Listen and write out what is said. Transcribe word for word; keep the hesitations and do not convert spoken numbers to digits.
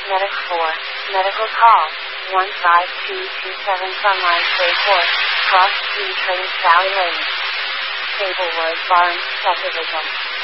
Medic four, medical call, one five two two seven Sunrise Bay Court, Cross Street Trains Valley Lane. Stablewood Barnes Subdivision.